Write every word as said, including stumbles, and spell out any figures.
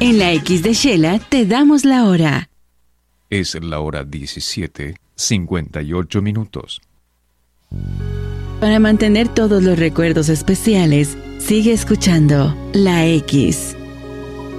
En la X de Shela te damos la hora. Es la hora diecisiete, cincuenta y ocho minutos. Para mantener todos los recuerdos especiales, sigue escuchando La X.